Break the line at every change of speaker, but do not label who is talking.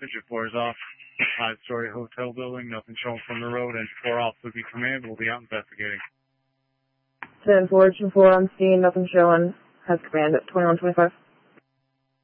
Digit 4 is off. 5-story hotel building, nothing showing from the road, and 4 officers be command. We'll be out investigating.
10-4, 4 on scene, nothing showing. Has command at 2125.